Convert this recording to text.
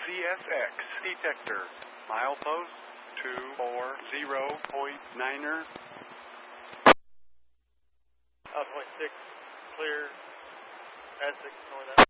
CSX detector. Milepost 240.9er. 0.6, clear, Essex, north out.